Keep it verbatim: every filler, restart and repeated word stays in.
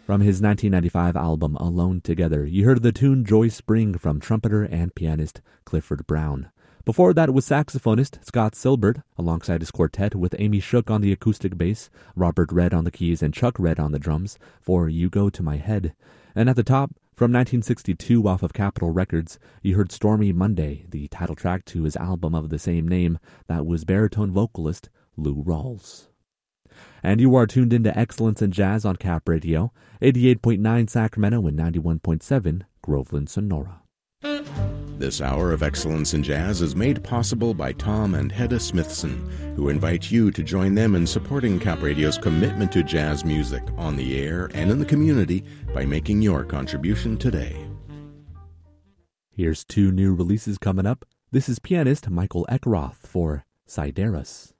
From his nineteen ninety-five album Alone Together, you heard the tune Joy Spring from trumpeter and pianist Clifford Brown. Before that was saxophonist Scott Silbert, alongside his quartet with Amy Shook on the acoustic bass, Robert Redd on the keys, and Chuck Redd on the drums for You Go to My Head. And at the top, from nineteen sixty-two off of Capitol Records, you heard Stormy Monday, the title track to his album of the same name. That was baritone vocalist Lou Rawls. And you are tuned into Excellence in Jazz on Cap Radio, eighty-eight point nine Sacramento and ninety-one point seven Groveland, Sonora. This hour of Excellence in Jazz is made possible by Tom and Hedda Smithson, who invite you to join them in supporting Cap Radio's commitment to jazz music on the air and in the community by making your contribution today. Here's two new releases coming up. This is pianist Michael Eckroth for Sidereus.